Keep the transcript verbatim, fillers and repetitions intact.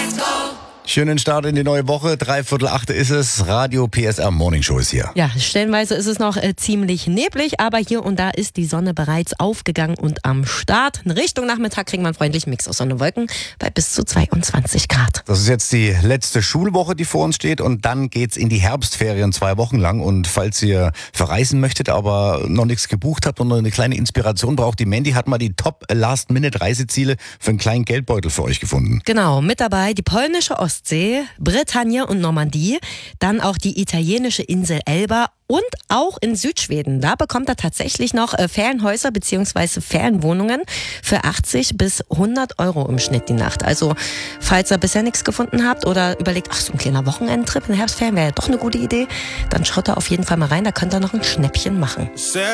Schönen Start in die neue Woche. Dreiviertel acht ist es. Radio P S R Morning Show ist hier. Ja, stellenweise ist es noch äh, ziemlich neblig, aber hier und da ist die Sonne bereits aufgegangen und am Start. In Richtung Nachmittag kriegt man einen freundlichen Mix aus Sonne und Wolken bei bis zu zweiundzwanzig Grad. Das ist jetzt die letzte Schulwoche, die vor uns steht, und dann geht's in die Herbstferien zwei Wochen lang. Und falls ihr verreisen möchtet, aber noch nichts gebucht habt und noch eine kleine Inspiration braucht, die Mandy hat mal die Top-Last-Minute-Reiseziele für einen kleinen Geldbeutel für euch gefunden. Genau, mit dabei die polnische Ostsee, Bretagne und Normandie, dann auch die italienische Insel Elba und auch in Südschweden. Da bekommt er tatsächlich noch äh, Ferienhäuser bzw. Ferienwohnungen für achtzig bis hundert Euro im Schnitt die Nacht. Also falls ihr bisher nichts gefunden habt oder überlegt, ach, so ein kleiner Wochenendtrip in Herbstferien wäre ja doch eine gute Idee, dann schaut da auf jeden Fall mal rein, da könnt ihr noch ein Schnäppchen machen.